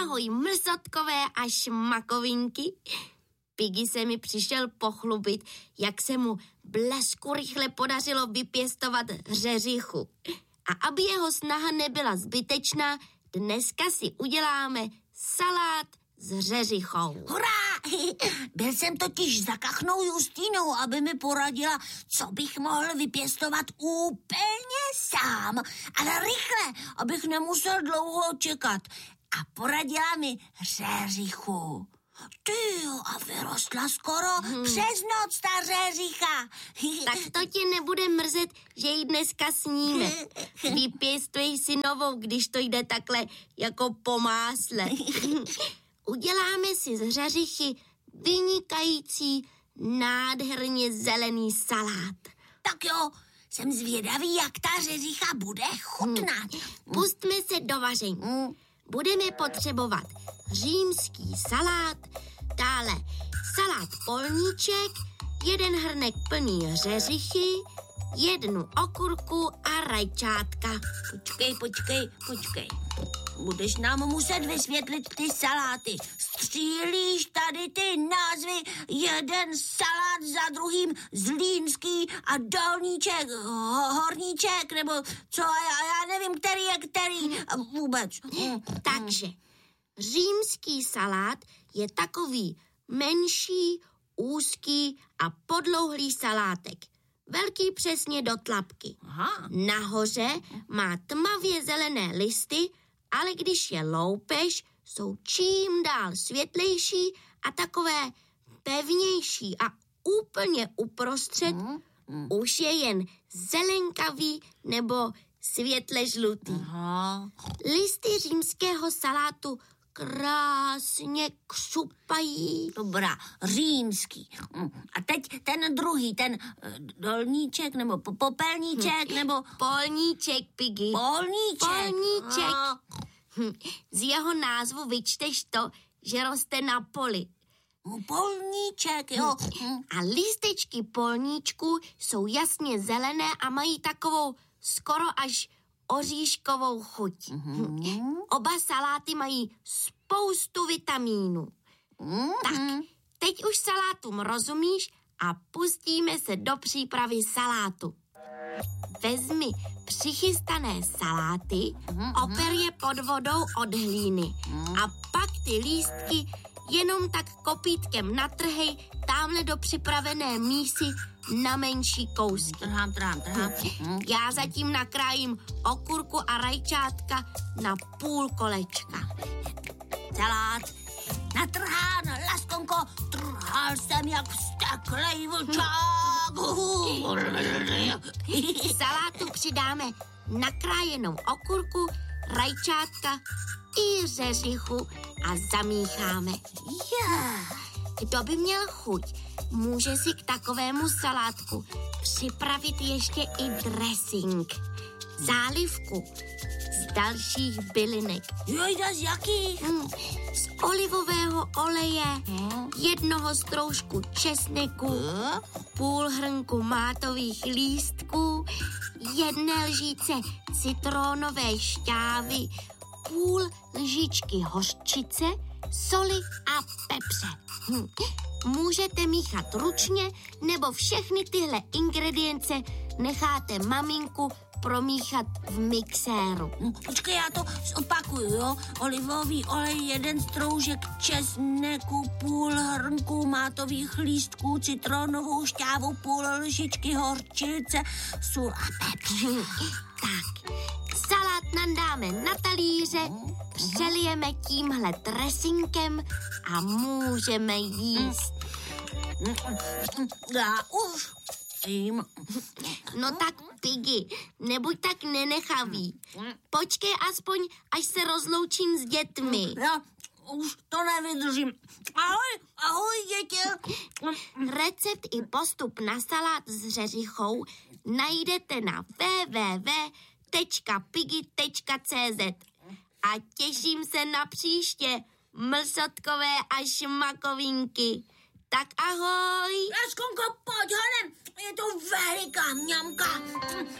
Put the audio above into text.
Ahoj, mrzotkové a šmakovinky. Piggy se mi přišel pochlubit, jak se mu blesku rychle podařilo vypěstovat řeřichu. A aby jeho snaha nebyla zbytečná, dneska si uděláme salát s řeřichou. Hurá! Byl jsem totiž za kachnou Justínou, aby mi poradila, co bych mohl vypěstovat úplně sám, ale rychle, abych nemusel dlouho čekat. A poradila mi řeřichu. Tyjo, a vyrostla skoro přes noc ta řeřicha. Tak to tě nebude mrzet, že ji dneska sníme. Vypěstuj si novou, když to jde takhle jako po másle. Uděláme si z řeřichy vynikající, nádherně zelený salát. Tak jo, jsem zvědavý, jak ta řeřicha bude chutnat. Pustme se do vaření. Budeme potřebovat římský salát, dále salát polníček, 1 hrnek plný řeřichy, 1 okurku a rajčátka. Počkej. Budeš nám muset vysvětlit ty saláty. Střílíš tady ty názvy, jeden salát za druhým, zlínský a dolníček, horníček, nebo co, já nevím, který je který vůbec. Takže římský salát je takový menší, úzký a podlouhlý salátek. Velký přesně do tlapky. Aha. Nahoře má tmavě zelené listy, ale když je loupeš, jsou čím dál světlejší a takové pevnější a úplně uprostřed už je jen zelenkavý nebo světle žlutý. Aha. Listy římského salátu krásně křupají. Dobrá, římský. A teď ten druhý, ten dolníček, nebo popelníček, nebo... Polníček, Piggy. Polníček. Z jeho názvu vyčteš to, že roste na poli. Polníček, jo. A lístečky polníčku jsou jasně zelené a mají takovou skoro až oříškovou chuť. Oba saláty mají spoustu vitamínů. Tak, teď už salátům rozumíš a pustíme se do přípravy salátu. Vezmi přichystané saláty, oper je pod vodou od hlíny a pak ty lístky jenom tak kopítkem natrhej tamhle do připravené mísy na menší kousky. Trhám. Já zatím nakrájím okurku a rajčátka na půl kolečka. Salát natrhán, laskonko, trhal jsem jak vzteklej vlčák. K salátu přidáme nakrájenou okurku, rajčátka i řeřichu a zamícháme. Kdo by měl chuť, může si k takovému salátku připravit ještě i dressing, zálivku z dalších bylinek. Jojda, z jakých? Z olivového oleje, 1 stroužku česneku, půl hrnku mátových lístků, 1 lžíce citronové šťávy, půl lžičky hořčice, soli a pepře. Můžete míchat ručně, nebo všechny tyhle ingredience necháte maminku promíchat v mixéru. Počkej, já to zopakuju, jo? Olivový olej, 1 stroužek česneku, půl hrnku mátových lístků, citronovou šťávu, půl lžičky hořčice, sůl a pepř. Tak, salát nandáme na talíře, přelijeme tímhle dressinkem a můžeme jíst. Já už jím. No tak, Piggy, nebuď tak nenechavý. Počkej aspoň, až se rozloučím s dětmi. Já už to nevydržím. Ahoj, děti. Recept i postup na salát s řeřichou najdete na www.piggy.cz a těším se na příště, mlsotkové a šmakovinky. Tak ahoj. Laskonko, pojď honem, je to veliká mňamka.